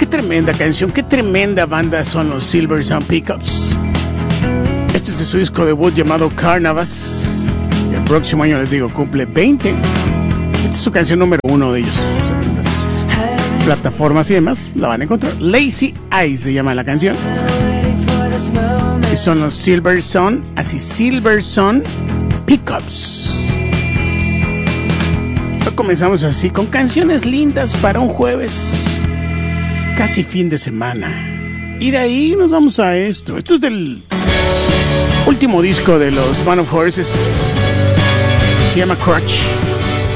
tremenda canción, qué tremenda banda son los Silversun Pickups. Este es de su disco debut llamado Carnavas. El próximo año, les digo, cumple 20. Esta es su canción número 1 de ellos. O sea, en las plataformas y demás la van a encontrar. Lazy Eye se llama la canción. Y son los Silversun, así Silversun Pickups. Hoy comenzamos así con canciones lindas para un jueves, casi fin de semana. Y de ahí nos vamos a esto. Esto es del último disco de los Man of Horses. Se llama Crutch.